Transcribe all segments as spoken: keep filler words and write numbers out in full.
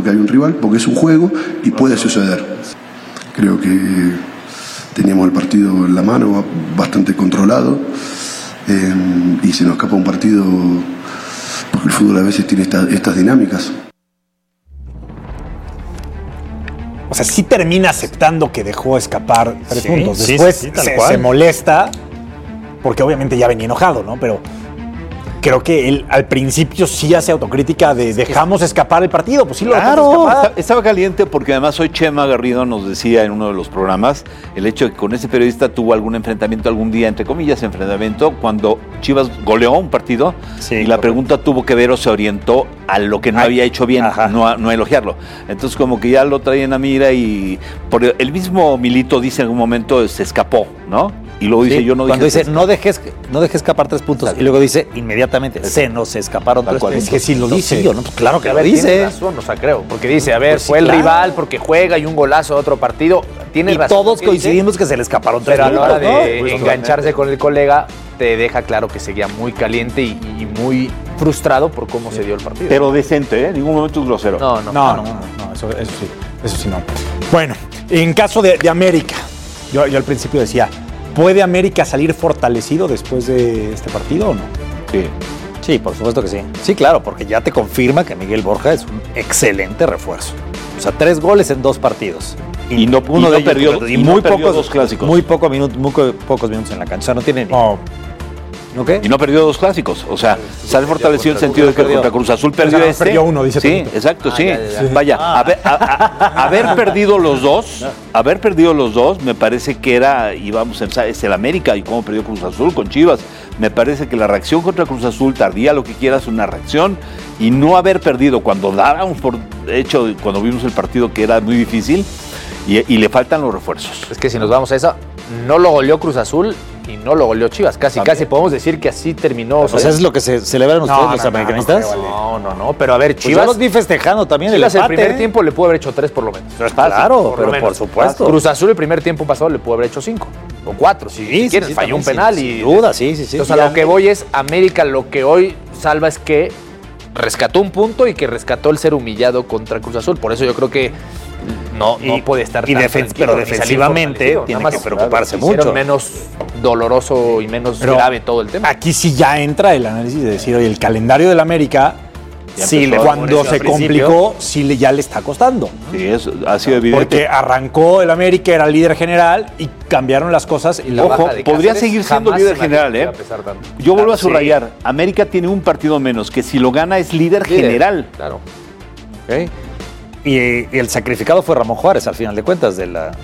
porque hay un rival, porque es un juego y puede suceder. Creo que teníamos el partido en la mano, bastante controlado, eh, y se nos escapa un partido, porque el fútbol a veces tiene esta, estas dinámicas. O sea, sí termina aceptando que dejó escapar tres sí, puntos. Después sí, sí, sí, se, se molesta, porque obviamente ya venía enojado, ¿no? Pero creo que él al principio sí hace autocrítica de dejamos escapar el partido. Pues sí, lo claro, escapar. Estaba caliente porque además hoy Chema Garrido nos decía en uno de los programas el hecho de que con ese periodista tuvo algún enfrentamiento algún día, entre comillas, enfrentamiento, cuando Chivas goleó un partido sí, y la correcto. pregunta tuvo que ver o se orientó a lo que no Ay, había hecho bien, no a, no a elogiarlo. Entonces como que ya lo traían a mira y por el mismo Milito dice en algún momento se escapó, ¿no? Y luego dice, sí, yo no dije... Cuando dice, no dejes, no dejes escapar tres puntos. Claro. Y luego dice, inmediatamente, es, se nos escaparon tres puntos. Es que sí lo dice. Sí, ¿no? Pues claro que a lo ver, dice. Tiene razón, o sea, creo. Porque dice, a ver, pues fue sí, el claro. rival porque juega y un golazo a otro partido. Tiene y razón. todos coincidimos que se le escaparon tres puntos. Pero a la hora ¿no? de pues, engancharse con el colega, te deja claro que seguía muy caliente y, y muy frustrado por cómo sí. se dio el partido. Pero decente, ¿eh? En ningún momento es grosero. No, no, no, no, no, no eso, eso sí, eso sí no. Bueno, en caso de, de América, yo, yo al principio decía, ¿puede América salir fortalecido después de este partido o no? Sí. Sí, por supuesto que sí. Sí, claro, porque ya te confirma que Miguel Borja es un excelente refuerzo. O sea, tres goles en dos partidos. Y, y no, uno y de no perdió, ellos, y, y muy no perdió pocos dos clásicos. Muy, poco minuto, muy pocos minutos en la cancha. O sea, no tiene ni... Oh. ¿No qué? Y no perdió dos clásicos. O sea, sí, sale fortalecido en el sentido de que contra Cruz Azul perdió o sea, este. Perdió uno, dice. Sí, Pedrito. exacto, ah, sí. Ya, ya, ya. Vaya, ah. haber, a, a, haber perdido los dos, haber perdido los dos, me parece que era, íbamos a empezar, es el América y cómo perdió Cruz Azul con Chivas. Me parece que la reacción contra Cruz Azul, tardía, lo que quieras, una reacción, y no haber perdido cuando dábamos por hecho, cuando vimos el partido que era muy difícil, y, y le faltan los refuerzos. Es que si nos vamos a esa, no lo goleó Cruz Azul y no lo goleó Chivas. Casi, También. casi podemos decir que así terminó. O sea, ¿eso es lo que se celebran ustedes, no, los no, americanistas? No, no, no, pero a ver, Chivas... Pues yo los vi festejando también Chivas el empate. el primer tiempo le pudo haber hecho tres por lo menos. Pero es claro, por pero menos. por supuesto. Cruz Azul el primer tiempo pasado le pudo haber hecho cinco o cuatro, si, sí, si quieres. Sí, falló sí, un penal sin, y... Sin duda, sí, sí, sí. Entonces, a lo que voy es, América lo que hoy salva es que rescató un punto y que rescató el ser humillado contra Cruz Azul. Por eso yo creo que no, y, no puede estar y tan defen pero defensivamente tiene que preocuparse mucho. mucho. Menos doloroso y menos pero grave todo el tema. Aquí sí ya entra el análisis de decir, oye, el calendario del América, sí, cuando se complicó, sí le, ya le está costando. Sí, eso ha sido evidente. Porque arrancó el América, era líder general y cambiaron las cosas. Y la Ojo, podría seguir siendo líder general, ¿eh? Yo vuelvo a subrayar, sí. América tiene un partido menos, que si lo gana es líder, líder general. Claro. Okay. Y, y el sacrificado fue Ramón Juárez, al final de cuentas, de la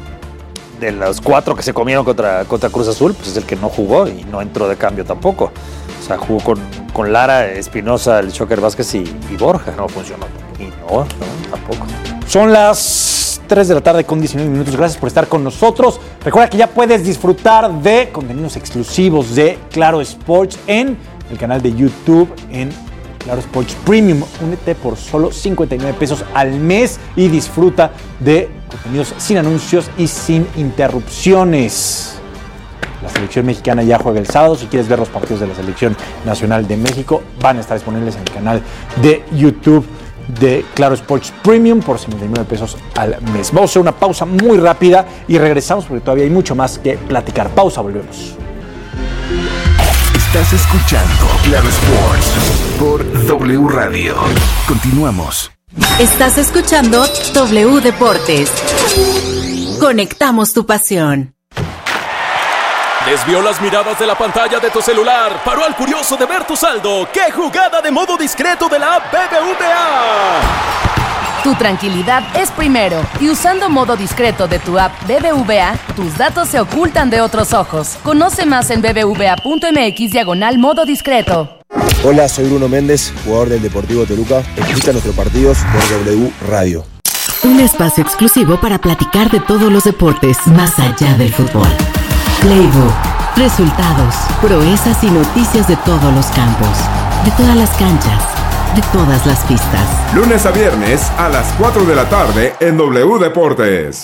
de los cuatro que se comieron contra, contra Cruz Azul, pues es el que no jugó y no entró de cambio tampoco. O sea, jugó con, con Lara, Espinosa, el Choker Vázquez y, y Borja. No funcionó. Y no, no, tampoco. Son las tres de la tarde con diecinueve minutos. Gracias por estar con nosotros. Recuerda que ya puedes disfrutar de contenidos exclusivos de Claro Sports en el canal de YouTube en Claro Sports Premium. Únete por solo cincuenta y nueve pesos al mes y disfruta de contenidos sin anuncios y sin interrupciones. La selección mexicana ya juega el sábado. Si quieres ver los partidos de la selección nacional de México, van a estar disponibles en el canal de YouTube de Claro Sports Premium por cincuenta y nueve pesos al mes. Vamos a hacer una pausa muy rápida y regresamos porque todavía hay mucho más que platicar. Pausa, volvemos. Estás escuchando Claro Sports por W Radio. Continuamos. Estás escuchando W Deportes. Conectamos tu pasión. Desvió las miradas de la pantalla de tu celular. Paró al curioso de ver tu saldo. ¡Qué jugada de modo discreto de la app B B V A! Tu tranquilidad es primero. Y usando modo discreto de tu app B B V A, tus datos se ocultan de otros ojos. Conoce más en bbva.mx diagonal modo discreto. Hola, soy Bruno Méndez, jugador del Deportivo Toluca. Escucha nuestros partidos por W Radio. Un espacio exclusivo para platicar de todos los deportes más allá del fútbol. Playbook, resultados, proezas y noticias de todos los campos, de todas las canchas, de todas las pistas. Lunes a viernes a las cuatro de la tarde en W Deportes.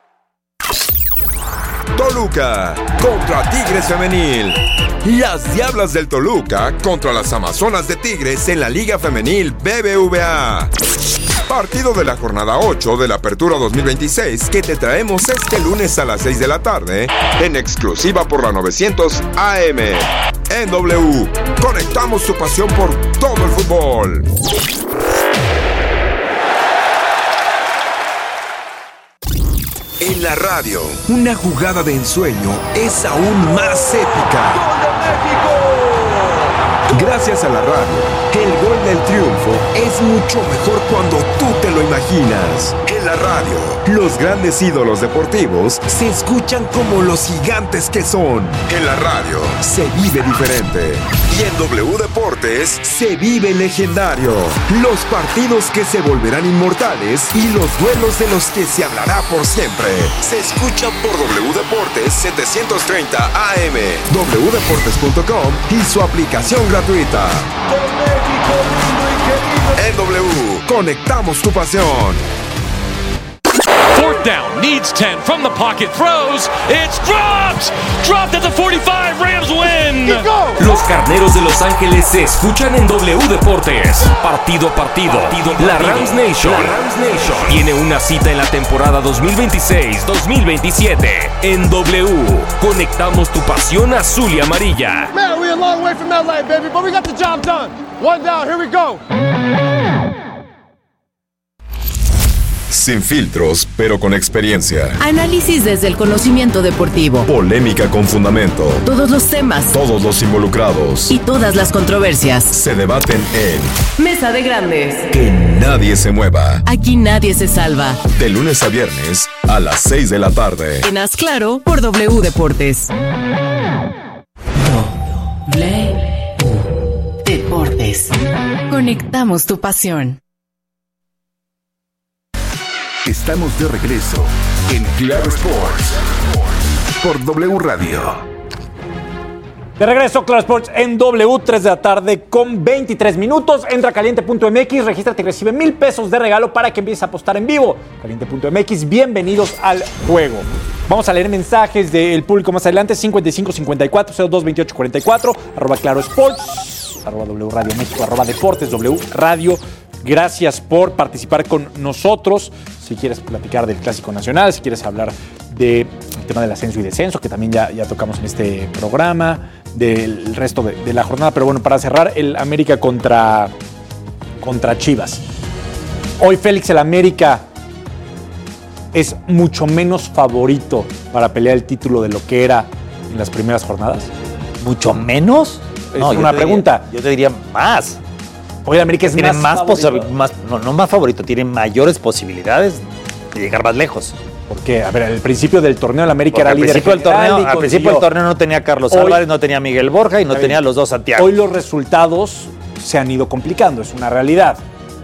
Toluca contra Tigres Femenil. Las Diablas del Toluca contra las Amazonas de Tigres en la Liga Femenil B B V A. partido de la jornada ocho de la Apertura dos mil veintiséis que te traemos este lunes a las seis de la tarde en exclusiva por la novecientos A M. En W, conectamos tu pasión por todo el fútbol. En la radio, una jugada de ensueño es aún más épica. ¡Gol de México! Gracias a la radio, el gol del triunfo es mucho mejor cuando tú te lo imaginas. En la radio, los grandes ídolos deportivos se escuchan como los gigantes que son. En la radio, se vive diferente. Y en W Deportes, se vive legendario. Los partidos que se volverán inmortales y los duelos de los que se hablará por siempre. Se escuchan por W Deportes setecientos treinta A M, w deportes punto com y su aplicación gratuita. En W, conectamos tu pasión. Fourth down, needs ten, from the pocket, throws, it's dropped! Dropped at the forty-five, Rams win! Los carneros de Los Ángeles se escuchan en W Deportes. Partido a partido, partido, partido. La Rams Nation, la Rams Nation tiene una cita en la temporada dos mil veintiséis dos mil veintisiete. En W, conectamos tu pasión azul y amarilla. Man, we're a long way from that line, baby, but we got the job done. One down, here we go. Sin filtros, pero con experiencia. Análisis desde el conocimiento deportivo. Polémica con fundamento. Todos los temas. Todos los involucrados. Y todas las controversias. Se debaten en Mesa de Grandes. Que nadie se mueva. Aquí nadie se salva. De lunes a viernes a las seis de la tarde. En Haz Claro por W Deportes. W Deportes. Conectamos tu pasión. Estamos de regreso en Claro Sports por W Radio. De regreso, Claro Sports en W, tres de la tarde con veintitrés minutos. Entra a caliente punto m x, regístrate y recibe mil pesos de regalo para que empieces a apostar en vivo. caliente punto m x, bienvenidos al juego. Vamos a leer mensajes del público más adelante. cincuenta y cinco cincuenta y cuatro cero dos veintiocho cuarenta y cuatro, arroba Claro Sports, arroba W Radio México, arroba Deportes W Radio. Gracias por participar con nosotros. Si quieres platicar del Clásico Nacional, si quieres hablar del tema del ascenso y descenso, que también ya, ya tocamos en este programa, del resto de, de la jornada. Pero bueno, para cerrar, el América contra, contra Chivas. Hoy Félix, el América es mucho menos favorito para pelear el título de lo que era en las primeras jornadas. ¿Mucho menos? Es no, una yo pregunta. Diría, yo te diría más. Hoy el América es tiene más, más, posi- más no, no más favorito, tiene mayores posibilidades de llegar más lejos. ¿Por qué? A ver, al principio del torneo el América Porque era al líder principio del general torneo, y al principio del torneo no tenía a Carlos Hoy- Álvarez, no tenía a Miguel Borja y no tenía a los dos Santiago. Hoy los resultados se han ido complicando, es una realidad.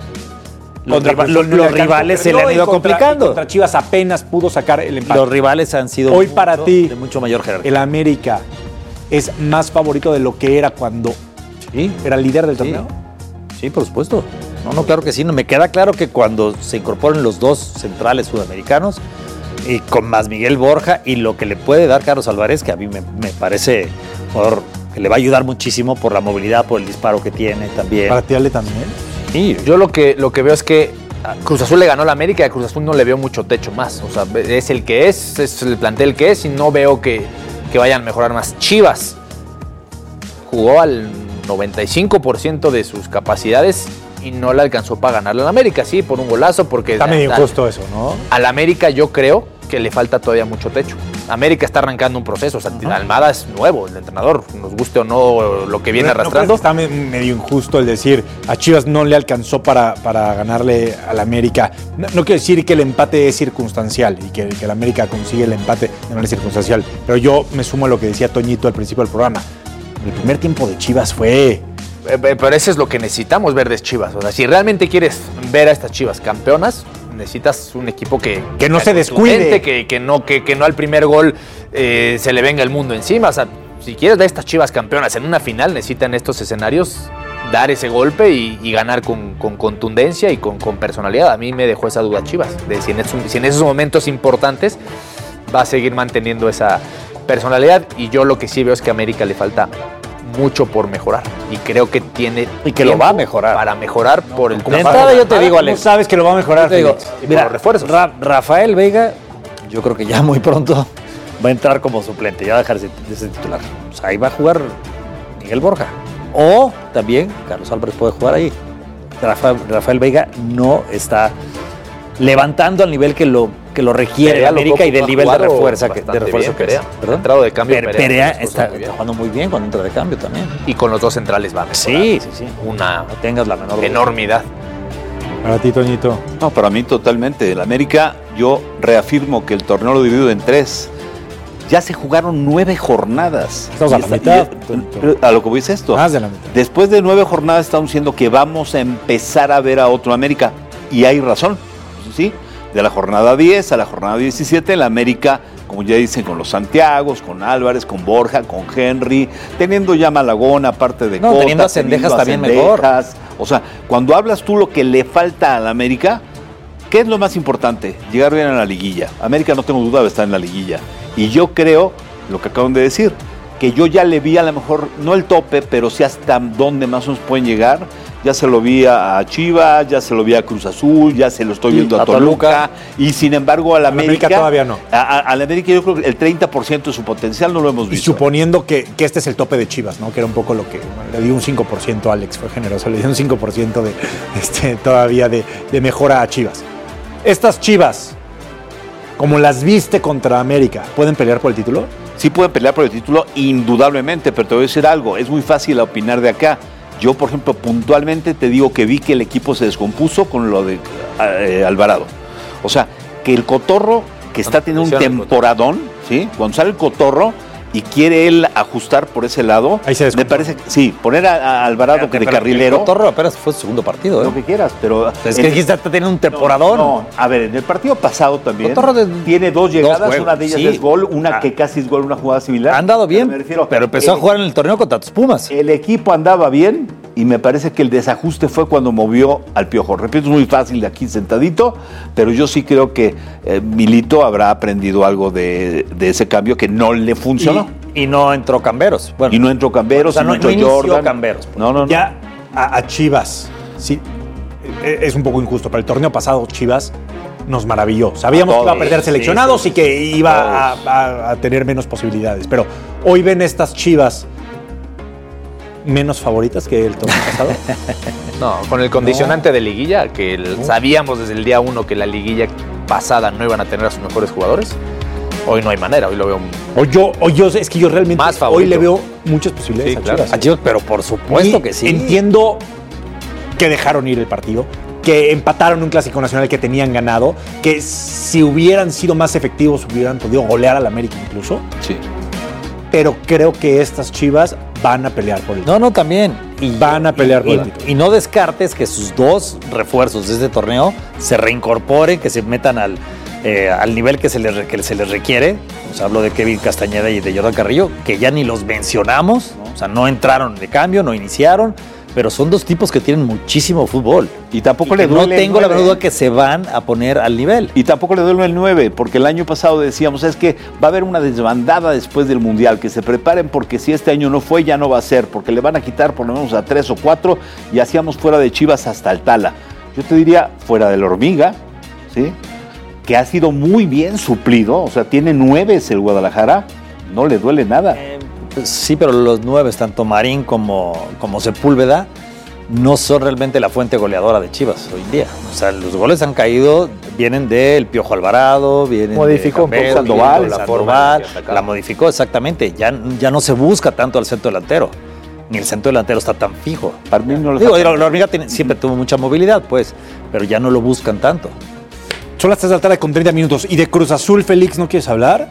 Los Contra riva- Cruz los- Azul los le alcanzó, rivales se le perdió, han y ido contra- complicando. y Contra Chivas apenas pudo sacar el empate. Los rivales han sido Hoy mucho- para ti de mucho mayor jerarquía. el América es más favorito de lo que era cuando sí, era líder del sí. torneo. Sí, por supuesto. No, no, claro que sí. No, me queda claro que cuando se incorporen los dos centrales sudamericanos, y con más Miguel Borja y lo que le puede dar Carlos Álvarez, que a mí me, me parece un jugador que le va a ayudar muchísimo por la movilidad, por el disparo que tiene también. ¿Para tirarle también? Sí, yo lo que, lo que veo es que Cruz Azul le ganó a la América y a Cruz Azul no le veo mucho techo más. O sea, es el que es, es el plantel que es y no veo que, que vayan a mejorar más. Chivas jugó al noventa y cinco por ciento de sus capacidades y no le alcanzó para ganarle a la América, sí, por un golazo, porque... Está medio a- injusto eso, ¿no? A la América yo creo que le falta todavía mucho techo. América está arrancando un proceso, o sea, Almada es nuevo, el entrenador, nos guste o no lo que viene ¿No- no arrastrando. crees que está me- medio injusto el decir a Chivas no le alcanzó para, para ganarle al América? No, no quiero decir que el empate es circunstancial y que, que el América consigue el empate de manera circunstancial, pero yo me sumo a lo que decía Toñito al principio del programa. El primer tiempo de Chivas fue... Eh, eh, Pero eso es lo que necesitamos ver de Chivas. O sea, si realmente quieres ver a estas Chivas campeonas, necesitas un equipo que, Que no sea se descuide. contundente, Que, que, no, que, que no al primer gol eh, se le venga el mundo encima. O sea, si quieres ver a estas Chivas campeonas en una final, necesitan estos escenarios dar ese golpe y, y ganar con, con contundencia y con, con personalidad. A mí me dejó esa duda Chivas, de si en, esos, si en esos momentos importantes va a seguir manteniendo esa personalidad. Y yo lo que sí veo es que a América le falta mucho por mejorar y creo que tiene y que lo va a mejorar para mejorar por el de entrada yo te digo, Alex, ¿cómo sabes que lo va a mejorar? Te digo, y mira, por los refuerzos. Ra- Rafael Veiga, yo creo que ya muy pronto va a entrar como suplente, ya va a dejar de ser titular. O sea, ahí va a jugar Miguel Borja. O también Carlos Álvarez puede jugar ahí. Rafael, Rafael Veiga no está levantando al nivel que lo, que lo requiere Perea América lo y del ha nivel de jugado refuerzo que, de bastante refuerzo bien, que Perea. es. ¿Perdón? Entrado de cambio, Pero Perea Perea hace las está, cosas muy bien. está jugando muy bien cuando entra de cambio también. Y con los dos centrales va a mejorar. Sí, sí, sí. Una No tengas la menor duda. enormidad. Para ti, Toñito. No, para mí totalmente. El América, yo reafirmo que el torneo lo divido en tres. Ya se jugaron nueve jornadas. Estamos a la Y está- mitad, y- Toñito. a lo que voy es esto. Más de la mitad. Después de nueve jornadas estamos diciendo que vamos a empezar a ver a otro América. Y hay razón, ¿sí? De la jornada diez a la jornada diecisiete, el América, como ya dicen, con los Santiagos, con Álvarez, con Borja, con Henry, teniendo ya Malagón, aparte de No, Cota, teniendo a Cendejas teniendo a también mejor. Cendejas. O sea, cuando hablas tú lo que le falta al América, ¿qué es lo más importante? Llegar bien a la liguilla. América, no tengo duda de estar en la liguilla. Y yo creo, lo que acaban de decir, que yo ya le vi a lo mejor, no el tope, pero sí hasta dónde más o menos pueden llegar. Ya se lo vi a Chivas, ya se lo vi a Cruz Azul, ya se lo estoy Y viendo a, a Toluca, y sin embargo al Al América América, todavía no. A, a- al América yo creo que el treinta por ciento de su potencial no lo hemos Y visto. suponiendo que, que este es el tope de Chivas, ¿no? Que era un poco lo que bueno, le dio un cinco por ciento a Alex, fue generoso, le dio un cinco por ciento de, este, todavía de, de mejora a Chivas. Estas Chivas, como las viste contra América, ¿pueden pelear por el título? Sí pueden pelear por el título, indudablemente, pero te voy a decir algo, es muy fácil opinar de acá. Yo, por ejemplo, puntualmente te digo que vi que el equipo se descompuso con lo de eh, Alvarado. O sea, que el Cotorro, que está teniendo un Hicieron el temporadón, ¿sí? Cuando sale el Cotorro y quiere él ajustar por ese lado, Ahí se me descompone. parece que sí, poner a, a Alvarado Espérate, de pero carrilero, el Cotorro apenas fue su segundo partido, ¿eh? lo que quieras, pero... Es que en- dijiste está teniendo un temporadón. No, no, a ver, en el partido pasado también Cotorro de- tiene dos llegadas, dos juegos, una de ellas sí. es gol, una Ah. que casi es gol, una jugada similar. Ha andado bien, me refiero, pero empezó el- a jugar en el torneo contra tus Pumas. El equipo andaba bien y me parece que el desajuste fue cuando movió al Piojo. Repito, es muy fácil de aquí sentadito, pero yo sí creo que eh, Milito habrá aprendido algo de, de ese cambio que no le funcionó. Y, y no entró Camberos. Bueno, Y, no entró Camberos, o sea, y no, no entró no inició Jordan. Camberos. pues. No, no, no. Ya a, a Chivas, sí, e- es un poco injusto, pero el torneo pasado Chivas nos maravilló. Sabíamos A que iba a todos, perder sí, seleccionados sí, y que iba a, todos. a- a tener menos posibilidades. Pero hoy ven estas Chivas menos favoritas que el torneo pasado. No, con el condicionante de liguilla, que el- sabíamos desde el día uno que la liguilla pasada no iban a tener a sus mejores jugadores. Hoy no hay manera, hoy lo veo O yo, o yo, es que yo realmente Más hoy favorito. le veo muchas posibilidades Sí, a claro. Chivas. A Chivas, pero por supuesto Y que sí. Entiendo que dejaron ir el partido, que empataron un clásico nacional que tenían ganado, que si hubieran sido más efectivos hubieran podido golear al América incluso, Sí. pero creo que estas Chivas van a pelear por el No, no, también. Y Van a pelear por y, el título. y no descartes que sus dos refuerzos de este torneo se reincorporen, que se metan al, eh, al nivel que se, les, re- que se les requiere. O sea, hablo de Kevin Castañeda y de Jordan Carrillo, que ya ni los mencionamos. ¿no? O sea, no entraron de cambio, no iniciaron, pero son dos tipos que tienen muchísimo fútbol. Y tampoco Y le que no duele el tengo la nueve, menor duda ¿eh? que se van a poner al nivel. Y tampoco le duele el nueve, porque el año pasado decíamos, es que va a haber una desbandada después del Mundial, que se preparen porque si este año no fue, ya no va a ser, porque le van a quitar por lo menos a tres o cuatro y hacíamos fuera de Chivas hasta el Tala. Yo te diría, fuera de la Hormiga, ¿sí? Que ha sido muy bien suplido, o sea, tiene nueves el Guadalajara, no le duele nada. Pues sí, pero los nueve, tanto Marín como, como Sepúlveda, no son realmente la fuente goleadora de Chivas hoy en día. O sea, los goles han caído, vienen del Piojo Alvarado, vienen Modificó un de poco Camberos, Sandoval, vienen de la forma Sandoval, en que atacaba. la modificó exactamente. Ya, ya no se busca tanto al centro delantero, ni el centro delantero está tan fijo. Para mí no le Digo, falta- la, la Hormiga tiene- siempre tuvo mucha movilidad, pues, pero ya no lo buscan tanto. Son las tres de la tarde con treinta minutos. ¿Y de Cruz Azul, Félix, no quieres hablar?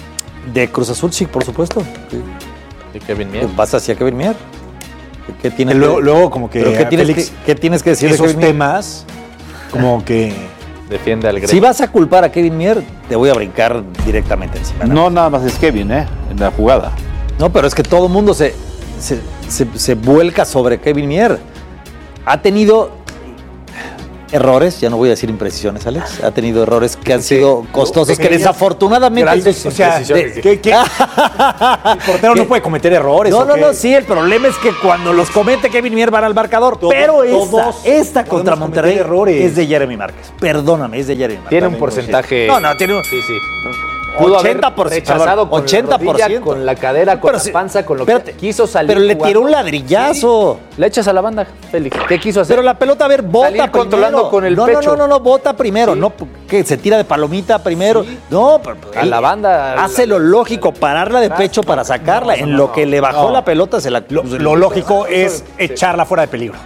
De Cruz Azul, sí, por supuesto. Sí. de Kevin Mier. Vas hacia Kevin Mier. ¿Qué tienes Luego, que- luego como que ¿Pero qué tienes, Félix, que, qué tienes que decir de esos Kevin Mier? temas, como que... Defiende al Gremio. Si vas a culpar a Kevin Mier, te voy a brincar directamente encima. No nada más es Kevin, ¿eh? En la jugada. No, pero es que todo el mundo se, se, se- se vuelca sobre Kevin Mier. Ha tenido, errores, ya no voy a decir imprecisiones, Alex. Ha tenido errores que han sido costosos, que desafortunadamente. Gracias, o sea, de, ¿qué, qué? El portero ¿Qué? no puede cometer errores. No, ¿o no, qué? no, sí, el problema es que cuando los comete Kevin Mier van al marcador. Todos, pero esta, todos esta contra Monterrey errores. es de Jeremy Márquez. Perdóname, es de Jeremy Márquez. Tiene un porcentaje. No, no, tiene un. Sí, sí. Pudo ochenta por ciento, haber rechazado con ochenta por ciento. la rodilla, con la cadera, con Pero la si- panza, con lo espérate, que quiso salir. Pero le jugando. tiró un ladrillazo. Sí. Le echas a la banda, Félix. ¿Qué quiso hacer? Pero la pelota, a ver, bota Salir primero. controlando con el no, pecho. No, no, no, no, bota primero. Sí. No, que se tira de palomita primero. No, pero A él la banda. hace lo lógico, pararla de pecho para sacarla. En lo que le bajó no. la pelota se la. Lo, lo lógico es echarla fuera de peligro.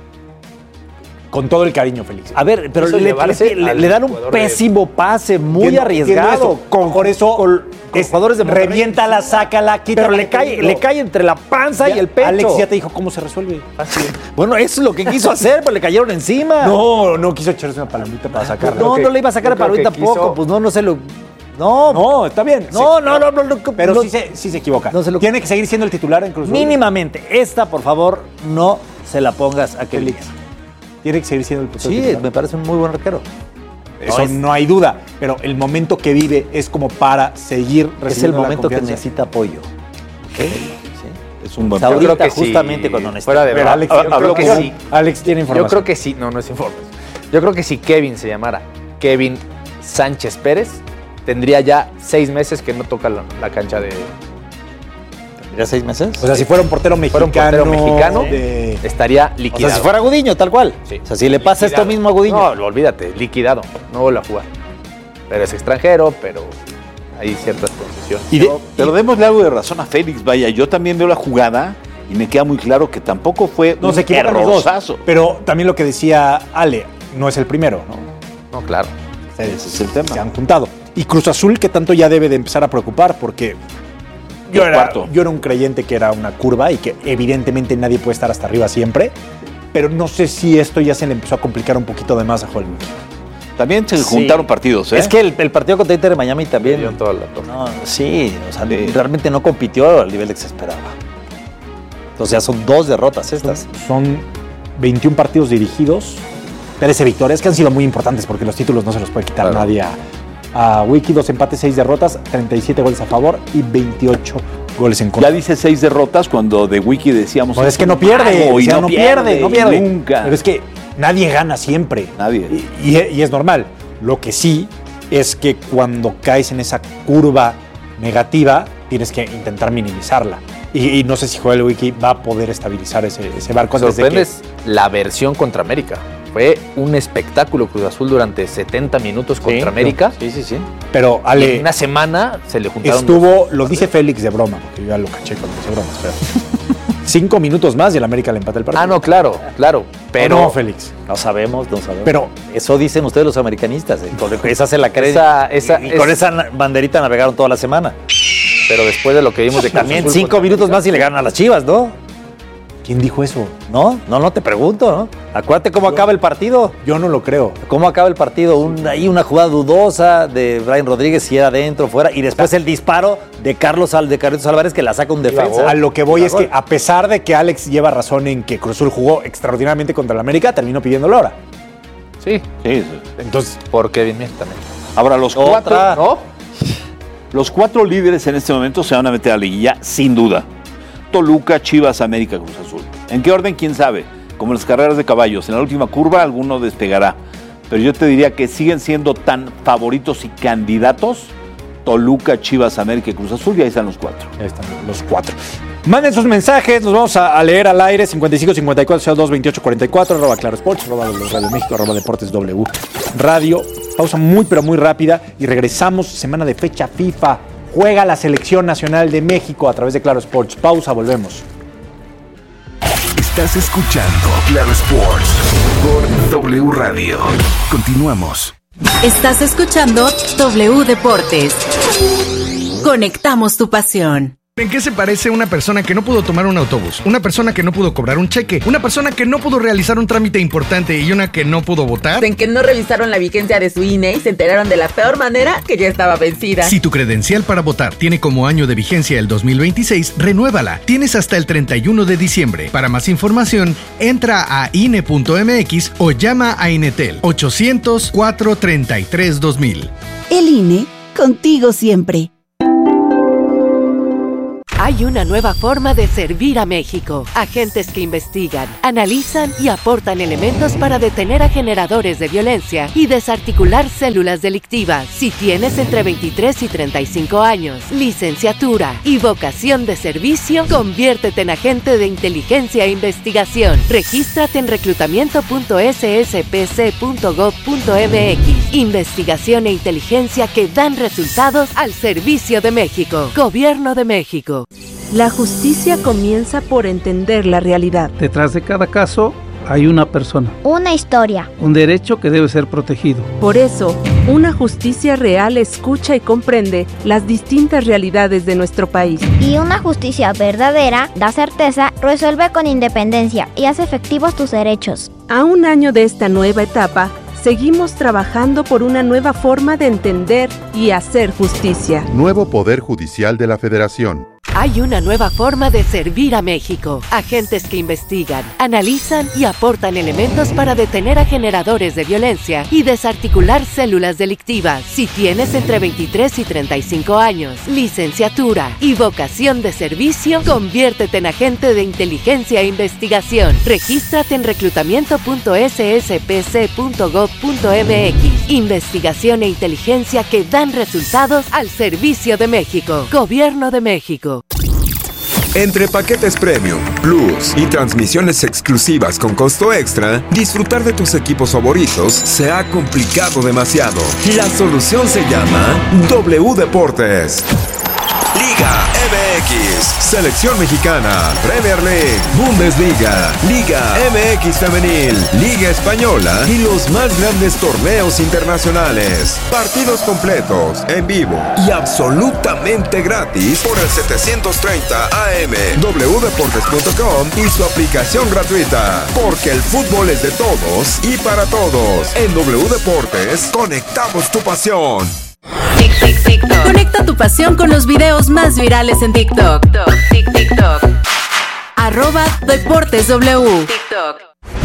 Con todo el cariño, Félix. A ver, pero Eso le, llevarse le- al le dan un jugador de- pésimo pase, muy Entiendo- arriesgado. entiendo eso. Con- por eso con es- jugadores de Monterrey. reviéntala, sácala, quítala. Pero le cae, le cae entre la panza Ya, y el pecho. Alex ya te dijo cómo se resuelve. Bueno, eso es lo que quiso hacer, pero le cayeron encima. No, no quiso echarse una palomita para sacarla. No, que- no le iba a sacar yo a Palomita creo que tampoco. quiso- Pues no, no se lo. No, No, está bien. no, Sí, no, no, no, no, Pero no, sí, se, sí se equivoca. no se lo- Tiene que seguir siendo el titular en Cruz Azul. mínimamente. Esta, por favor, no se la pongas a Kevin. Félix. Tiene que seguir siendo el Sí, titular. me parece un muy buen arquero. Eso No es- no hay duda. Pero el momento que vive es como para seguir recibiendo Es el la momento que confianza. necesita apoyo. ¿Ok? Sí. Es un buen Ahorita, Yo creo que sí, justamente cuando necesita. fuera de Pero verdad, Alex, yo yo creo creo que que sí. Alex tiene información. Yo creo que sí, no, no es información. Yo creo que si Kevin se llamara Kevin Sánchez Pérez, tendría ya seis meses que no toca la, la cancha de. ¿Tendría seis meses? O sea, si fuera un portero Fuera mexicano. un portero mexicano, de- estaría O liquidado. sea, si fuera Gudiño, tal cual. Sí. O sea, si le pasa esto Liquidado. mismo a Gudiño. No, olvídate, liquidado. No vuelve a jugar. Pero es extranjero, pero hay ciertas concesiones. Y de- Pero, pero démosle algo de razón a Félix. Vaya, yo también veo la jugada y me queda muy claro que tampoco fue no un se equivocan los dos. errorzazo. Pero también lo que decía Ale, no es el primero, ¿no? No, claro. Ese es el tema. Se han juntado. Y Cruz Azul, que tanto ya debe de empezar a preocupar, porque yo El era, cuarto. yo era un creyente que era una curva y que evidentemente nadie puede estar hasta arriba siempre. Pero no sé si esto ya se le empezó a complicar un poquito de más a Holm. También se Sí. juntaron partidos, ¿eh? Es que el, el partido contra Inter de Miami Le también. dio toda la torre. No, sí, o sea, Sí. realmente no compitió al nivel que se esperaba. O sea, son dos derrotas estas. Son veintiún partidos dirigidos, trece victorias que han sido muy importantes porque los títulos no se los puede quitar Claro. nadie a, a Wiki. Dos empates, seis derrotas, treinta y siete goles a favor y veintiocho goles en contra. Ya dice seis derrotas cuando de Wiki decíamos. Pues es que no pierde, mago, y decía, no pierde, no pierde. Nunca. Pero es que nadie gana siempre. Nadie. Y, y- y es normal. Lo que sí es que cuando caes en esa curva negativa, tienes que intentar minimizarla. Y, y no sé si Joel Wiki va a poder estabilizar ese, ese barco antes de que... Sorprendes la versión contra América. Fue un espectáculo Cruz Azul durante setenta minutos contra América. Sí, sí, sí. Pero Y Ale, en una semana se le juntaron. estuvo, lo dice Félix de broma, porque yo ya lo caché cuando dice bromas, pero cinco minutos más y el América le empata el partido. Ah, no, claro, claro. Pero ¿O no, Félix. No sabemos, no sabemos. Pero eso dicen ustedes los americanistas. ¿eh? Con esa se la creen. Esa- esa- y, y con es- esa na- banderita navegaron toda la semana. pero después de lo que vimos de Cruz También Azul cinco contra minutos América, más y le ganan a las Chivas, ¿no? ¿quién dijo eso? No, no, no te pregunto, ¿no? Acuérdate cómo acaba el partido. Yo no lo creo. ¿Cómo acaba el partido? Un, ahí una jugada dudosa de Brian Rodríguez, si era adentro, fuera, y después el disparo de Carlos Al, de Carlitos Álvarez que la saca un defensa. A lo que voy Iba es gol. que a pesar de que Alex lleva razón en que Cruz Azul jugó extraordinariamente contra el América, terminó pidiéndolo ahora. Sí, Sí, sí. Entonces, por Kevin Mier también. Ahora, los Otra. cuatro, ¿no? Los cuatro líderes en este momento se van a meter a la liguilla, sin duda. Toluca, Chivas, América, Cruz Azul. ¿En qué orden? ¿Quién sabe? Como en las carreras de caballos. En la última curva alguno despegará. Pero yo te diría que siguen siendo tan favoritos y candidatos Toluca, Chivas, América y Cruz Azul. Y ahí están los cuatro. ahí están los cuatro. Manden sus mensajes, los vamos a, a leer al aire. cincuenta y cinco, cincuenta y cuatro, cero dos, veintiocho, cuarenta y cuatro, arroba Claro Sports, arroba los Radio México, arroba Deportes W Radio. Pausa muy, pero muy rápida y regresamos. Semana de fecha FIFA. Juega la Selección Nacional de México a través de Claro Sports. Pausa, volvemos. Estás escuchando Claro Sports por W Radio. Continuamos. Estás escuchando W Deportes. Conectamos tu pasión. ¿En qué se parece una persona que no pudo tomar un autobús? Una persona que no pudo cobrar un cheque, una persona que no pudo realizar un trámite importante y una que no pudo votar. En que no revisaron la vigencia de su I N E y se enteraron de la peor manera que ya estaba vencida. Si tu credencial para votar tiene como año de vigencia el dos mil veintiséis, renuévala. Tienes hasta el treinta y uno de diciembre. Para más información, entra a I N E punto M X o llama a Inetel ochocientos, cuatrocientos treinta y tres, dos mil. El I N E, contigo siempre. Hay una nueva forma de servir a México. Agentes que investigan, analizan y aportan elementos para detener a generadores de violencia y desarticular células delictivas. Si tienes entre veintitrés y treinta y cinco años, licenciatura y vocación de servicio, conviértete en agente de inteligencia e investigación. Regístrate en reclutamiento punto s s p c punto gov punto m x. Investigación e inteligencia que dan resultados al servicio de México. Gobierno de México. La justicia comienza por entender la realidad. Detrás de cada caso hay una persona. Una historia. Un derecho que debe ser protegido. Por eso, una justicia real escucha y comprende las distintas realidades de nuestro país. Y una justicia verdadera da certeza, resuelve con independencia y hace efectivos tus derechos. A un año de esta nueva etapa, seguimos trabajando por una nueva forma de entender y hacer justicia. Nuevo Poder Judicial de la Federación. Hay una nueva forma de servir a México. Agentes que investigan, analizan y aportan elementos para detener a generadores de violencia y desarticular células delictivas. Si tienes entre veintitrés y treinta y cinco años, licenciatura y vocación de servicio, conviértete en agente de inteligencia e investigación. Regístrate en reclutamiento punto s s p c punto gov punto m x. Investigación e inteligencia que dan resultados al servicio de México. Gobierno de México. Entre paquetes Premium, Plus y transmisiones exclusivas con costo extra, disfrutar de tus equipos favoritos se ha complicado demasiado. La solución se llama W Deportes. Liga M X, Selección Mexicana, Premier League, Bundesliga, Liga M X Femenil, Liga Española y los más grandes torneos internacionales. Partidos completos, en vivo y absolutamente gratis por el setecientos treinta A M, w deportes punto com y su aplicación gratuita. Porque el fútbol es de todos y para todos. En W Deportes, conectamos tu pasión. Conecta tu pasión con los videos más virales en TikTok. TikTok. TikTok. Arroba Deportes W. TikTok.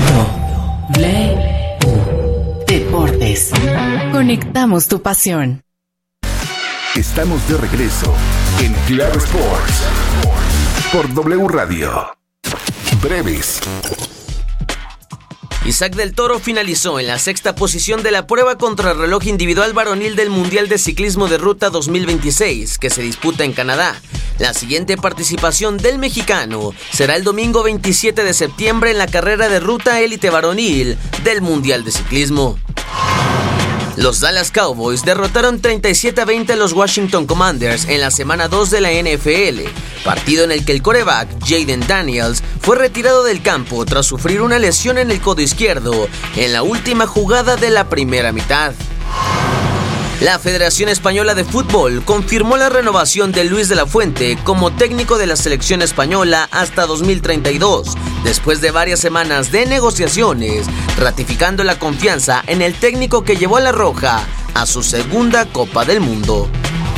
W Deportes. Conectamos tu pasión. Estamos de regreso en Claro Sports por W Radio. Breves. Isaac del Toro finalizó en la sexta posición de la prueba contrarreloj individual varonil del Mundial de Ciclismo de Ruta dos mil veintiséis, que se disputa en Canadá. La siguiente participación del mexicano será el domingo veintisiete de septiembre en la carrera de ruta élite varonil del Mundial de Ciclismo. Los Dallas Cowboys derrotaron treinta y siete a veinte a los Washington Commanders en la semana dos de la N F L, partido en el que el quarterback Jaden Daniels fue retirado del campo tras sufrir una lesión en el codo izquierdo en la última jugada de la primera mitad. La Federación Española de Fútbol confirmó la renovación de Luis de la Fuente como técnico de la selección española hasta dos mil treinta y dos, después de varias semanas de negociaciones, ratificando la confianza en el técnico que llevó a la Roja a su segunda Copa del Mundo.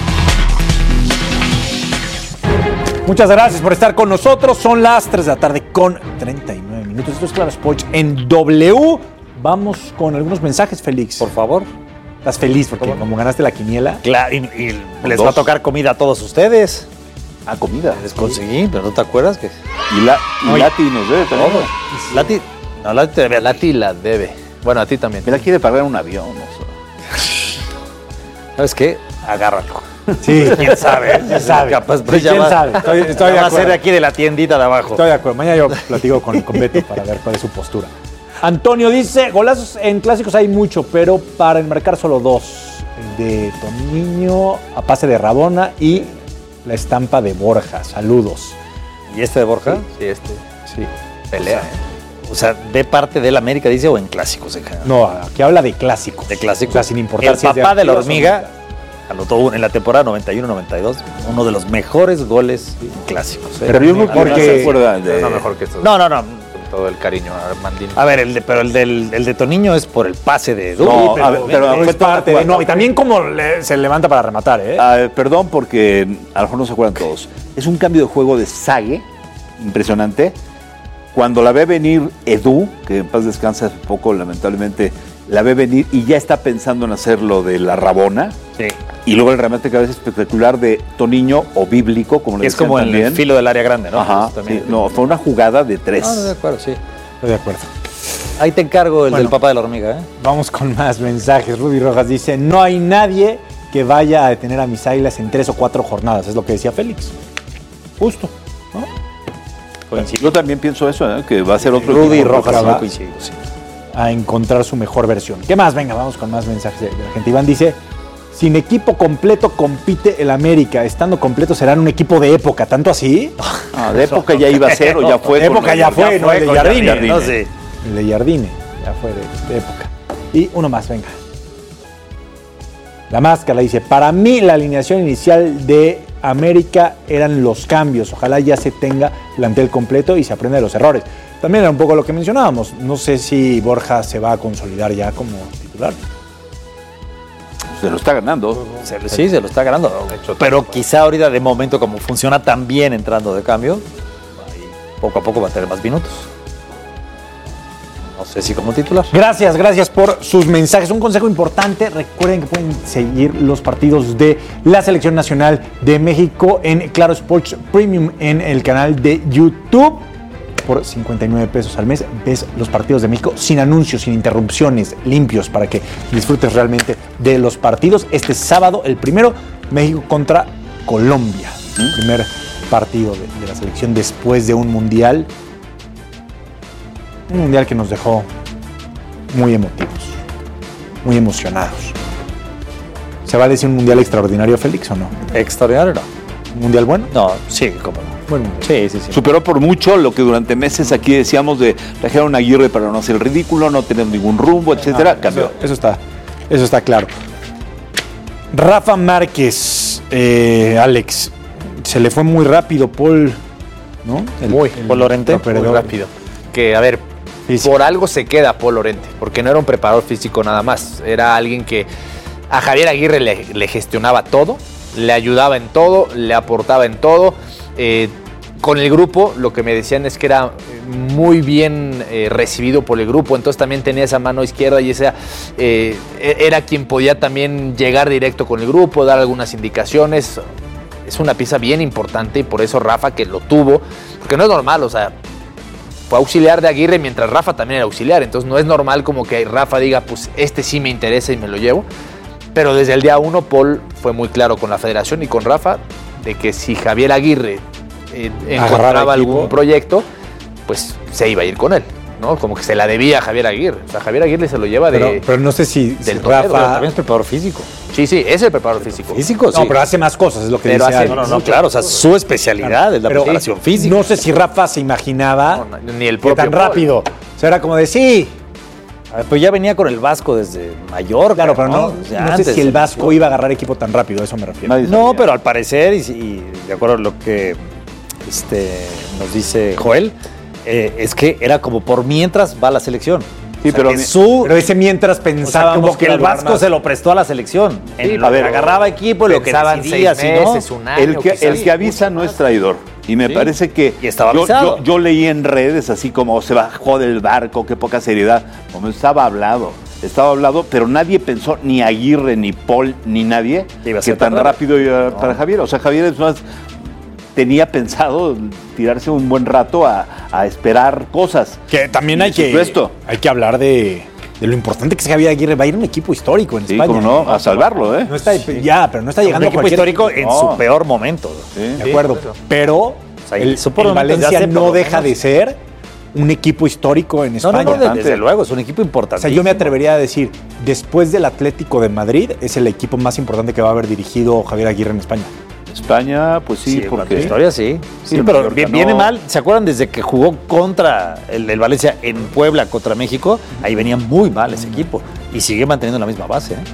Muchas gracias por estar con nosotros. Son las tres de la tarde con treinta y nueve minutos. Esto es Claro Sports en W. Vamos con algunos mensajes, Félix. Por favor. ¿Estás feliz porque como ganaste la quiniela? Claro, y, y les dos. va a tocar comida a todos ustedes. Ah, comida. Les conseguí, pero ¿no te acuerdas? que Y, la, y Lati nos debe también. Todo. Lati, no, Lati te debe. Lati la debe. Bueno, a ti también. Me la quiere pagar un avión. No sé. ¿Sabes qué? Agárralo. Sí, quién sabe, quién sabe. Capaz, pues sí, quién va, sabe. Estoy, estoy de acuerdo. Va a ser de aquí de la tiendita de abajo. Estoy de acuerdo. Mañana yo platico con, con Beto para ver cuál es su postura. Antonio dice, golazos en clásicos hay mucho, pero para enmarcar solo dos. El de Tomiño a pase de Rabona y la estampa de Borja. Saludos. ¿Y este de Borja? Sí, sí este. Sí. Pelea. O sea, ¿de parte del América dice o en clásicos en general? No, aquí habla de clásicos. De clásicos. O sea, sin importar el si papá es de, de la hormiga Anotó en la temporada noventa y uno noventa y dos uno de los mejores goles clásicos. ¿eh? Pero yo creo que Porque- no se acuerda de... No mejor que estos. No, no, no. Con todo el cariño a Armandín. A ver, el de, pero el, del, el de Toniño es por el pase de Edu. No, pero, a ver, pero pero fue es toda la parte de- jugada. no, y también como le- se levanta para rematar, ¿eh? Ah, perdón, porque a lo mejor no se acuerdan todos. Es un cambio de juego de Sague, impresionante. Cuando la ve venir Edu, que en paz descansa hace poco, lamentablemente, la ve venir y ya está pensando en hacer lo de la Rabona. Sí. Y luego el remate que a veces espectacular de Toniño o bíblico, como le Es decían como en también. el filo del área grande, ¿no? Ajá, Pues también- sí. No, fue una jugada de tres. Ah, de acuerdo, sí. Estoy de acuerdo. Ahí te encargo el Bueno. del papá de la hormiga, ¿eh? Vamos con más mensajes. Rudy Rojas dice, no hay nadie que vaya a detener a mis águilas en tres o cuatro jornadas. Es lo que decía Félix. Justo. Yo también pienso eso, ¿eh? Que va a ser otro Rudy equipo Rojas, que va yo coincido, sí. A encontrar su mejor versión. ¿Qué más? Venga, vamos con más mensajes de, de la gente. Iván dice, sin equipo completo compite el América. Estando completo serán un equipo de época. ¿Tanto así? Ah, de época ya iba a ser o ya fue. De con época el- ya fue, ¿no? El de con Jardine. Jardine. No sé. El de Jardine. Ya fue de, de época. Y uno más, venga. La máscara dice, para mí la alineación inicial de América eran los cambios. Ojalá ya se tenga plantel completo y se aprenda de los errores. También era un poco lo que mencionábamos. No sé si Borja se va a consolidar ya como titular. Se lo está ganando. Se- sí, se lo está ganando. Pero quizá ahorita de momento, como funciona tan bien entrando de cambio, ahí poco a poco va a tener más minutos. No sé si como titular. Gracias, gracias por sus mensajes. Un consejo importante, recuerden que pueden seguir los partidos de la Selección Nacional de México en Claro Sports Premium en el canal de YouTube. Por cincuenta y nueve pesos al mes ves los partidos de México sin anuncios, sin interrupciones, limpios, para que disfrutes realmente de los partidos. Este sábado, el primero, México contra Colombia. El primer partido de, de la selección después de un mundial. Un mundial que nos dejó muy emotivos, muy emocionados. ¿Se va a decir un mundial extraordinario, Félix, o no? ¿Extraordinario no? ¿Un mundial bueno? No, sí, cómo no. Bueno, sí, sí, sí. Superó por mucho lo que durante meses aquí decíamos de trajeron a Aguirre para no hacer el ridículo, no tener ningún rumbo, etcétera. Ah, Cambió. Eso, eso está, eso está claro. Rafa Márquez, eh, Alex, se le fue muy rápido, Paul, ¿no? El- Muy, el Paul Lorente, muy operador. rápido. Que, a ver, por algo se queda Paul Lorente, porque no era un preparador físico nada más. Era alguien que a Javier Aguirre le, le gestionaba todo, le ayudaba en todo, le aportaba en todo. Eh, con el grupo, lo que me decían es que era muy bien eh, recibido por el grupo, entonces también tenía esa mano izquierda y esa eh, era quien podía también llegar directo con el grupo, dar algunas indicaciones. Es una pieza bien importante y por eso Rafa, que lo tuvo, porque no es normal, o sea, fue auxiliar de Aguirre mientras Rafa también era auxiliar, entonces no es normal como que Rafa diga, pues este sí me interesa y me lo llevo, pero desde el día uno Paul fue muy claro con la federación y con Rafa de que si Javier Aguirre eh, encontraba algún proyecto, pues se iba a ir con él, ¿no? Como que se la debía a Javier Aguirre, o sea, Javier Aguirre se lo lleva de... Pero, pero no sé si, si del Toledo, Rafa... pero También es preparador físico. Sí, sí, es el preparador físico. Físico, No, sí. pero hace más cosas, es lo que Pero dice hace- Alex. No, no, no, claro, o sea, su especialidad es la Pero preparación física. No sé si Rafa se imaginaba No, no, ni el que propio tan Paul. rápido. O sea, era como de sí. A ver, pues ya venía con el Vasco desde Mallorca. Claro, pero no, Desde no sé antes. si el Vasco iba a agarrar equipo tan rápido, a eso me refiero. Nadie No, sabía. pero al parecer, y, y de acuerdo a lo que este, nos dice Joel, eh, es que era como por mientras va la selección. Sí, O sea, pero que mi- su, Pero ese mientras o sea, pensábamos como que iba a el durar Vasco más. se lo prestó a la selección. Sí, En- a ver, agarraba equipo, lo que pensaban decidía, seis si no, meses, un año, El que, quizás. el que avisa no es traidor. Y me Sí. parece que Y estaba yo, avisado. yo- yo leí en redes así como se bajó del barco, qué poca seriedad. Como estaba hablado, estaba hablado, pero nadie pensó, ni Aguirre, ni Paul, ni nadie, Que iba a que ser tan tan rápido iba para Javier. O sea, Javier es más, tenía pensado tirarse un buen rato a, a esperar cosas. Que también hay Y que, supuesto. hay que hablar de, de lo importante que es Javier Aguirre. Va a ir a un equipo histórico en Sí, España. cómo no, a salvarlo, ¿eh? No está, ya, pero no está un llegando a equipo cualquier histórico en No. su peor momento. Sí. De acuerdo, pero sea, el, hizo por el lo menos Valencia ya sé, por no lo deja menos. de ser un equipo histórico en No, España. no, no, desde luego, es un equipo O importante. sea, yo me atrevería a decir, después del Atlético de Madrid, es el equipo más importante que va a haber dirigido Javier Aguirre en España. España, pues sí, Sí, en cuanto porque a historia sí. Sí, Sí, pero Mallorca vi- no. viene mal. ¿Se acuerdan desde que jugó contra el, el Valencia en Puebla contra México? Ahí venía muy mal ese equipo y sigue manteniendo la misma base. ¿eh?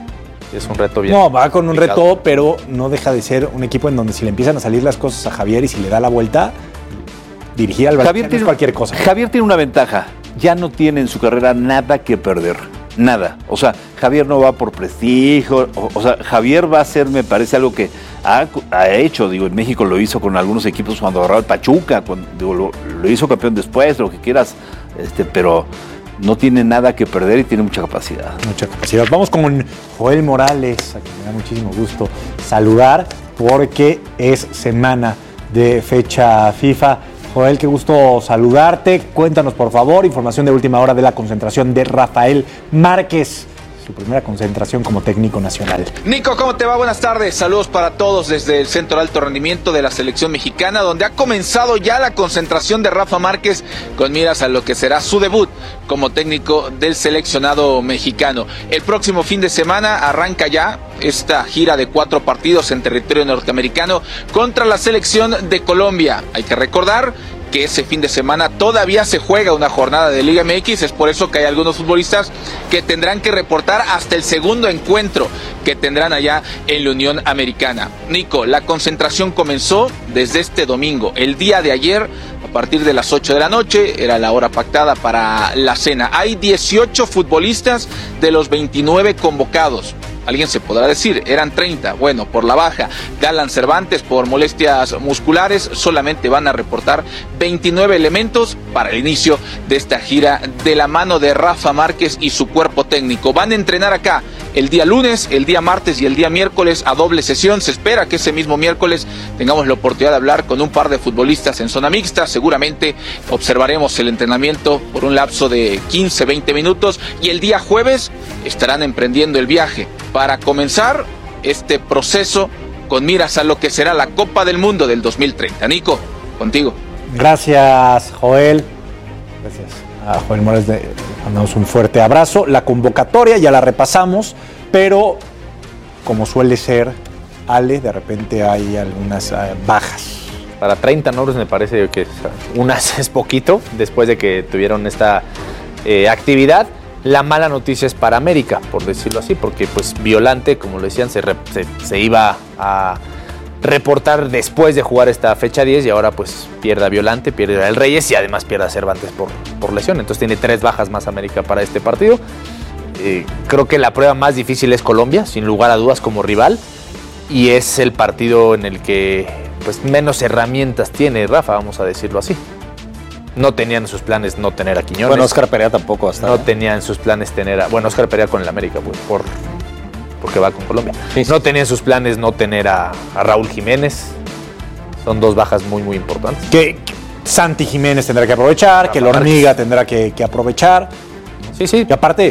Es un reto bien. No, va con un complicado. reto, pero no deja de ser un equipo en donde si le empiezan a salir las cosas a Javier y si le da la vuelta, dirigir al Valencia Javier no tiene es cualquier cosa. Javier tiene una ventaja. Ya no tiene en su carrera nada que perder. Nada. O sea, Javier no va por prestigio. O, o sea, Javier va a hacer, me parece, algo que ha, ha hecho. Digo, en México lo hizo con algunos equipos cuando agarraba el Pachuca. Cuando, digo, lo, lo hizo campeón después, lo que quieras. Este, pero no tiene nada que perder y tiene mucha capacidad. Mucha capacidad. Vamos con Joel Morales, a quien me da muchísimo gusto saludar, porque es semana de fecha FIFA. Joel, qué gusto saludarte. Cuéntanos, por favor, información de última hora de la concentración de Rafael Márquez, su primera concentración como técnico nacional. Nico, ¿cómo te va? Buenas tardes. Saludos para todos desde el Centro de Alto Rendimiento de la Selección Mexicana, donde ha comenzado ya la concentración de Rafa Márquez con miras a lo que será su debut como técnico del seleccionado mexicano. El próximo fin de semana arranca ya esta gira de cuatro partidos en territorio norteamericano contra la selección de Colombia. Hay que recordar que ese fin de semana todavía se juega una jornada de Liga M X, es por eso que hay algunos futbolistas que tendrán que reportar hasta el segundo encuentro que tendrán allá en la Unión Americana. Nico, la concentración comenzó desde este domingo, el día de ayer, a partir de las ocho de la noche, era la hora pactada para la cena. Hay dieciocho futbolistas de los veintinueve convocados. Alguien se podrá decir, eran treinta. Bueno, por la baja de Alan Cervantes por molestias musculares, solamente van a reportar veintinueve elementos para el inicio de esta gira de la mano de Rafa Márquez y su cuerpo técnico. Van a entrenar acá el día lunes, el día martes y el día miércoles a doble sesión. Se espera que ese mismo miércoles tengamos la oportunidad de hablar con un par de futbolistas en zona mixta. Seguramente observaremos el entrenamiento por un lapso de quince, veinte minutos y el día jueves estarán emprendiendo el viaje para comenzar este proceso con miras a lo que será la Copa del Mundo del dos mil treinta. Nico, contigo. Gracias, Joel. Gracias a Joel Morales. Le mandamos un fuerte abrazo. La convocatoria ya la repasamos, pero como suele ser, Ale, de repente hay algunas uh, bajas. Para treinta nombres me parece que unas es poquito después de que tuvieron esta eh, actividad. La mala noticia es para América, por decirlo así, porque pues Violante, como lo decían, se, re, se, se iba a reportar después de jugar esta fecha diez y ahora pues pierde a Violante, pierde a El Reyes y además pierde a Cervantes por, por lesión. Entonces tiene tres bajas más América para este partido. Eh, creo que la prueba más difícil es Colombia, sin lugar a dudas como rival, y es el partido en el que pues menos herramientas tiene Rafa, vamos a decirlo así. No tenían en sus planes no tener a Quiñones. Bueno, Óscar Perea tampoco hasta. No ¿eh? tenía en sus planes tener a... Bueno, Óscar Perea con el América, pues, por, porque va con Colombia. Sí, sí. No tenía en sus planes no tener a, a Raúl Jiménez. Son dos bajas muy, muy importantes. Que Santi Jiménez tendrá que aprovechar, Rafa que la Hormiga tendrá que, que aprovechar. Sí, sí. Y aparte,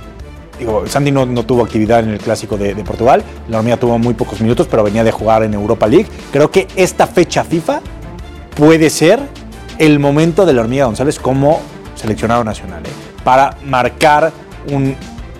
digo, Santi no, no tuvo actividad en el Clásico de, de Portugal. La Hormiga tuvo muy pocos minutos, pero venía de jugar en Europa League. Creo que esta fecha FIFA puede ser el momento de la Hormiga González como seleccionado nacional, ¿eh? Para marcar un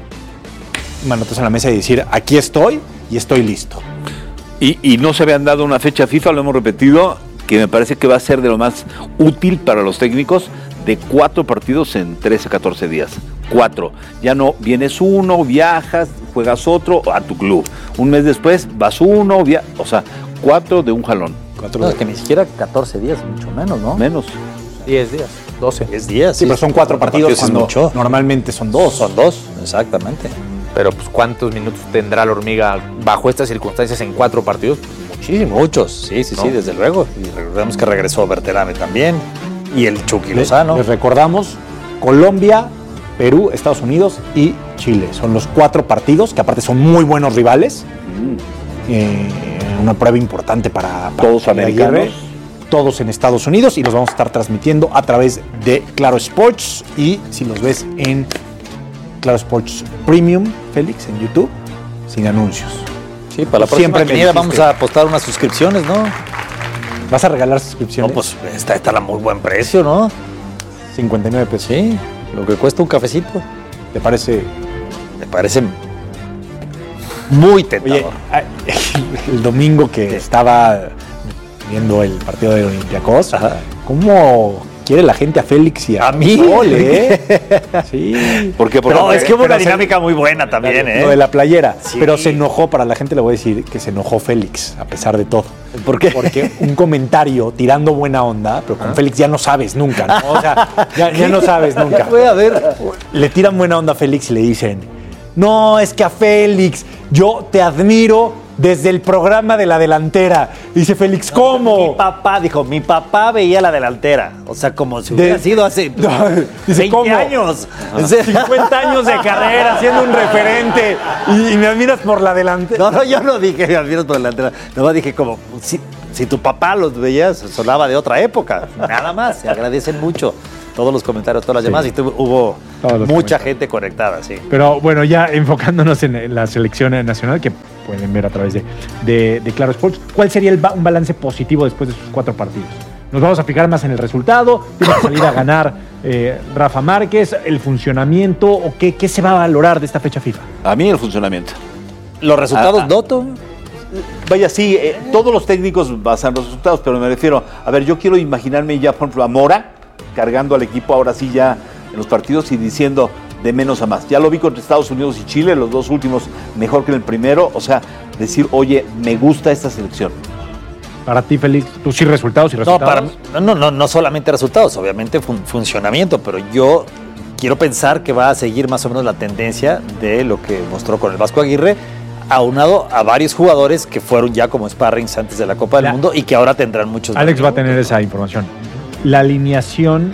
manotazo en la mesa y decir, aquí estoy y estoy listo. Y, y no se habían dado una fecha FIFA, lo hemos repetido, que me parece que va a ser de lo más útil para los técnicos, de cuatro partidos en trece, catorce días. Cuatro. Ya no vienes uno, viajas, juegas otro a tu club. Un mes después vas uno, via- o sea, cuatro de un jalón. No, es que ni siquiera catorce días, mucho menos, ¿no? Menos. diez días, doce. diez días. Sí, sí, pero son cuatro partidos, partidos cuando mucho. Normalmente son dos. Son dos, exactamente. Pero pues ¿cuántos minutos tendrá la Hormiga bajo estas circunstancias en cuatro partidos? Muchísimo. Muchos, sí, sí, ¿no? Sí, desde luego. Y recordemos que regresó Berterame también. Y el Chucky Lozano. Les recordamos, Colombia, Perú, Estados Unidos y Chile. Son los cuatro partidos, que aparte son muy buenos rivales. Mm. Eh, una prueba importante para, para todos americanos, todos en Estados Unidos, y los vamos a estar transmitiendo a través de Claro Sports. Y si los ves en Claro Sports Premium, Félix, en YouTube, sin anuncios. Sí, para la próxima venida vamos a apostar unas suscripciones, ¿no? ¿Vas a regalar suscripciones? No, pues esta está a muy buen precio, ¿no? cincuenta y nueve pesos. Sí, lo que cuesta un cafecito. ¿Te parece? Me parece muy tentador. Oye, el domingo que estaba viendo el partido de Olympiacos, ¿cómo quiere la gente a Félix y a, ¿A mí? Sol, ¿eh? Sí. ¿Por qué? No, es que hubo una se- dinámica muy buena también, ¿eh? Lo de la playera. Sí. Pero se enojó, para la gente le voy a decir que se enojó Félix, a pesar de todo. ¿Por qué? Porque un comentario tirando buena onda, pero con Félix ya no sabes nunca, ¿no? O sea, ya, ya no sabes nunca. Voy a ver. Le tiran buena onda a Félix y le dicen, no, es que a Félix, yo te admiro desde el programa de la delantera. Dice Félix, ¿cómo? Mi papá, dijo, mi papá veía la delantera. O sea, como si hubiera De- sido hace No, dice, veinte ¿cómo? años. O sea, cincuenta años de carrera, siendo un referente, y, y me admiras por la delantera. No, no, yo no dije me admiras por la delantera. Nomás dije como, si, si tu papá los veías, sonaba de otra época. Nada más, se agradecen mucho todos los comentarios, todas las Sí. llamadas. Y tuvo- hubo Todos los mucha comentarios. gente conectada, sí. Pero bueno, ya enfocándonos en la selección nacional, que pueden ver a través de, de, de Claro Sports, ¿cuál sería el ba- un balance positivo después de sus cuatro partidos? Nos vamos a fijar más en el resultado, tiene que salir a ganar eh, Rafa Márquez, el funcionamiento, o qué, qué se va a valorar de esta fecha FIFA. A mí el funcionamiento. Los resultados, Ah, ah. Doto. Vaya, sí, eh, todos los técnicos basan los resultados, pero me refiero, a ver, yo quiero imaginarme ya, por ejemplo, a Mora cargando al equipo ahora sí ya en los partidos y diciendo de menos a más. Ya lo vi contra Estados Unidos y Chile, los dos últimos mejor que en el primero, o sea, decir, oye, me gusta esta selección. Para ti, Félix, tú sí resultados y No, resultados. para, no, no, no solamente resultados, obviamente fun- funcionamiento, pero yo quiero pensar que va a seguir más o menos la tendencia de lo que mostró con el Vasco Aguirre, aunado a varios jugadores que fueron ya como sparrings antes de la Copa del La- Mundo y que ahora tendrán muchos. Alex va a minutos. tener esa información. La alineación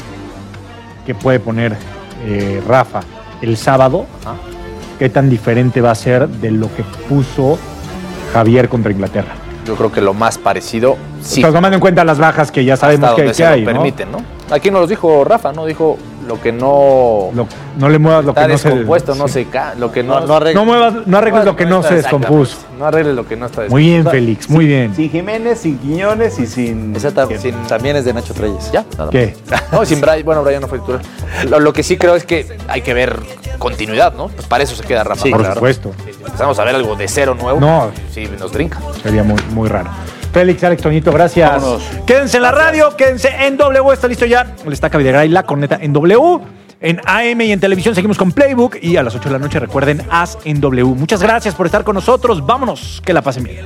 que puede poner eh, Rafa el sábado, ¿qué tan diferente va a ser de lo que puso Javier contra Inglaterra? Yo creo que lo más parecido, sí. Pues tomando en cuenta las bajas que ya sabemos hasta que, donde que se hay, lo ¿no? permiten, ¿no? Aquí nos los dijo Rafa, ¿no? Dijo lo que no... Lo- no le muevas lo está que no se... descompuesto, no sí. se cae, lo que no... No, no arregla- No muevas, no arregles lo que no se está- descompuso. No arregles lo que no está Muy bien, descompuesto. Félix, muy bien. Sin Jiménez, sin Quiñones y sin... Esa tam- también es de Nacho Treyes. Ya, nada más. ¿Qué? No, sin Brian, bueno, Brian no fue titular. Lo, lo que sí creo es que hay que ver continuidad, ¿no? Pues para eso se queda Rafa. Sí, Por claro. supuesto. Si empezamos a ver algo de cero nuevo, No. sí nos brinca. Sería muy, muy raro. Félix, Alex, Toñito, gracias. Vámonos. Quédense en la radio, quédense en W. Está listo ya el Estaca Videgaray, la corneta en W. En A M y en televisión seguimos con Playbook. Y a las ocho de la noche recuerden As en W. Muchas gracias por estar con nosotros. Vámonos, que la pasen bien.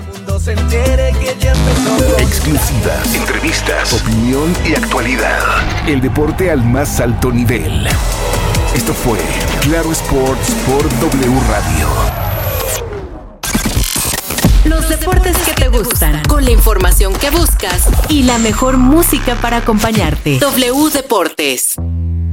Exclusivas, entrevistas, opinión y actualidad. El deporte al más alto nivel. Esto fue Claro Sports por W Radio. Los deportes que te gustan, con la información que buscas y la mejor música para acompañarte. W Deportes.